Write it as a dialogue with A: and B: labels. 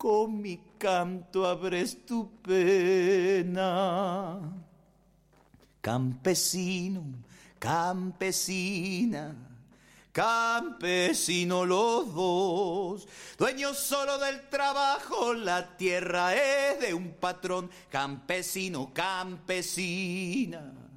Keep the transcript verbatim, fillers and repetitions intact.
A: con mi canto abres tu pena. Campesino, campesina, campesino los dos, dueños solo del trabajo, la tierra es de un patrón. Campesino, campesina,